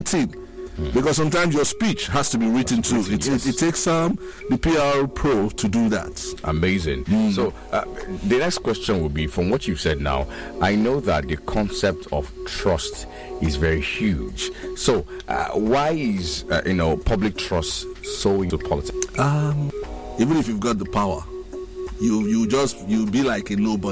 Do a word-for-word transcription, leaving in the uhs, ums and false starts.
written. Mm. Because sometimes your speech has to be written too. It, yes. it, it takes um, the P R pro to do that. Amazing. Mm. So uh, the next question would be, from what you've said now, I know that the concept of trust is very huge. So uh, why is uh, you know public trust so into politics? Um, even if you've got the power, you you just you'll be like a nobody.